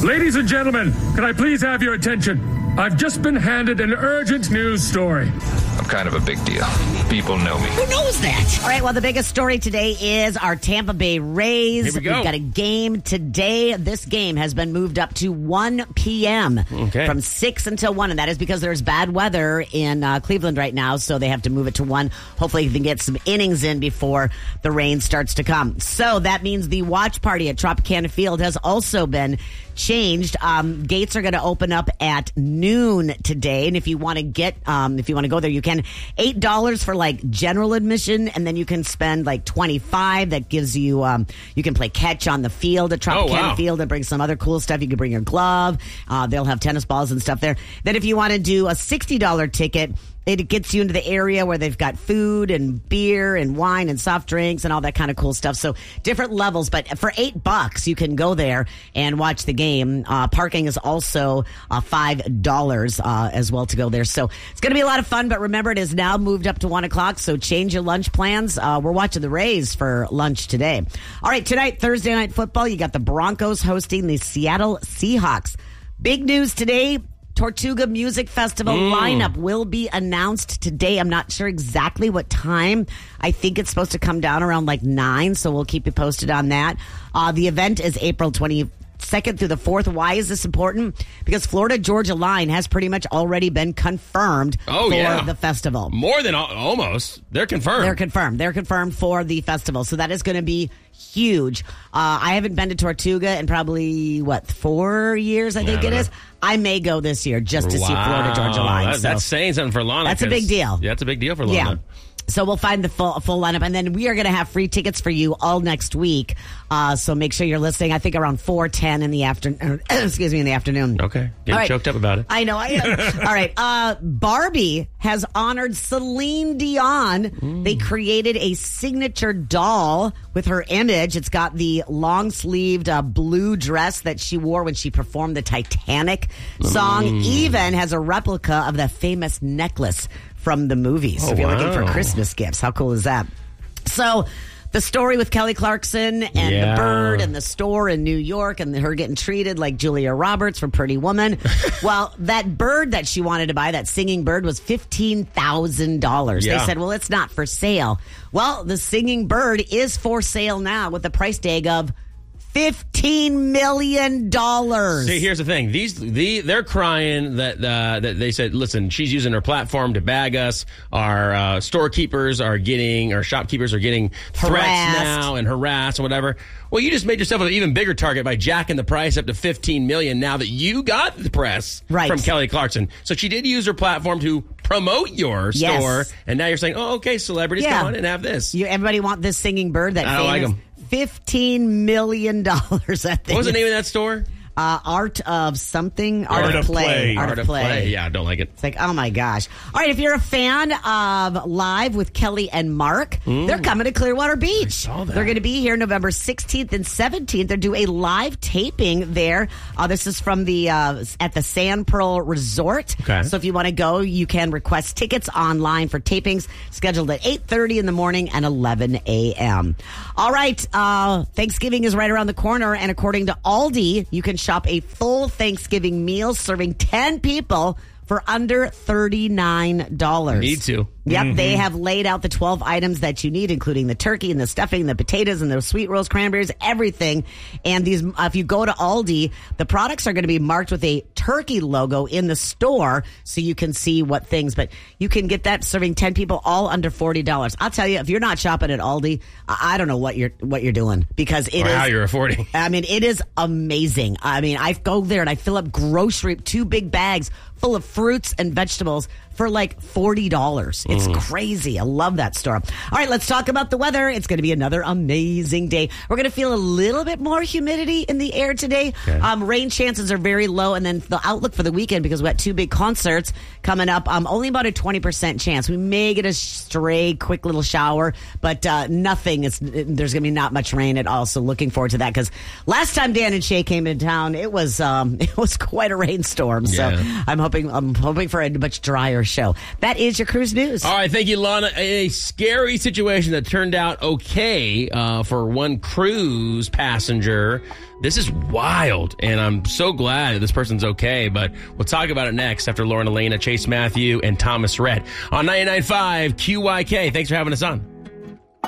Ladies and gentlemen, can I please have your attention? I've just been handed an urgent news story. I'm kind of a big deal. People know me. Who knows that? All right, well, the biggest story today is our Tampa Bay Rays. Here we go. We've got a game today. This game has been moved up to 1 p.m. From 6 until 1, and that is because there's bad weather in Cleveland right now, so they have to move it to 1. Hopefully, you can get some innings in before the rain starts to come. So that means the watch party at Tropicana Field has also been changed. Gates are going to open up at noon today, and if you want to go there, you can. $8 for like general admission, and then you can spend like $25. That gives you you can play catch on the field at Tropicana Field and bring some other cool stuff. You can bring your glove. They'll have tennis balls and stuff there. Then if you want to do a $60 ticket, it gets you into the area where they've got food and beer and wine and soft drinks and all that kind of cool stuff. So different levels, but for $8, you can go there and watch the game. Parking is also $5 as well to go there. So it's going to be a lot of fun, but remember, it is now moved up to 1 o'clock, so change your lunch plans. We're watching the Rays for lunch today. All right, tonight, Thursday Night Football, you got the Broncos hosting the Seattle Seahawks. Big news today. Tortuga Music Festival lineup will be announced today. I'm not sure exactly what time. I think it's supposed to come down around like 9, so we'll keep you posted on that. The event is April 22nd through the 4th. Why is this important? Because Florida-Georgia line has pretty much already been confirmed for the festival. More than almost. They're confirmed. They're confirmed for the festival. So that is going to be huge. I haven't been to Tortuga in probably, 4 years, I think it is. I may go this year just to see Florida-Georgia line. That's saying something for Lana. That's a big deal. Yeah, that's a big deal for Lana. Yeah. So we'll find the full lineup, and then we are going to have free tickets for you all next week. So make sure you're listening. I think around 4:10 in the afternoon. Excuse me, in the afternoon. Okay, getting choked up about it. I know I am. All right. Barbie has honored Celine Dion. They created a signature doll with her image. It's got the long-sleeved blue dress that she wore when she performed the Titanic song. Even has a replica of the famous necklace from the movies. So if you're looking for Christmas gifts, how cool is that? So the story with Kelly Clarkson and the bird and the store in New York and her getting treated like Julia Roberts from Pretty Woman. Well, that bird that she wanted to buy, that singing bird, was $15,000. They said, well, it's not for sale. Well, the singing bird is for sale now with a price tag of $15 million. See, here's the thing. They're crying that they said, listen, she's using her platform to bag us. Our shopkeepers are getting threats now and harassed and whatever. Well, you just made yourself an even bigger target by jacking the price up to $15 million now that you got the press from Kelly Clarkson. So she did use her platform to promote your store, and now you're saying, oh, okay, celebrities, come on and have this. Everybody want this singing bird that I don't like them. $15 million, I think. What was the name of that store? Art of something. Art of Play. Art of Play. Yeah, I don't like it. It's like, oh my gosh. All right, if you're a fan of Live with Kelly and Mark, they're coming to Clearwater Beach. I saw that. They're going to be here November 16th and 17th. They're doing a live taping there. This is from the at the Sand Pearl Resort. Okay. So if you want to go, you can request tickets online for tapings scheduled at 8:30 in the morning and 11 a.m. All right, Thanksgiving is right around the corner, and according to Aldi, you can shop a full Thanksgiving meal serving 10 people for under $39. Need to. Yep, they have laid out the 12 items that you need, including the turkey and the stuffing, the potatoes and the sweet roast cranberries, everything. And these, if you go to Aldi, the products are going to be marked with a turkey logo in the store so you can see what things. But you can get that serving 10 people all under $40. I'll tell you, if you're not shopping at Aldi, I don't know what you're doing, because it is how you're affording. I mean, it is amazing. I mean, I go there and I fill up 2 big bags full of fruits and vegetables for like $40. It's crazy. I love that store. All right, let's talk about the weather. It's going to be another amazing day. We're going to feel a little bit more humidity in the air today. Okay. Rain chances are very low, and then the outlook for the weekend, because we got 2 big concerts coming up, only about a 20% chance. We may get a stray, quick little shower, but nothing. There's going to be not much rain at all, so looking forward to that, because last time Dan and Shay came into town, it was quite a rainstorm. So I'm hoping for a much drier show. That is your cruise news. All right, thank you, Lana. A scary situation that turned out okay for one cruise passenger. This is wild, and I'm so glad that this person's okay, but we'll talk about it next after Lauren Elena, Chase Matthew, and Thomas Rhett on 99.5 QYK. Thanks for having us on.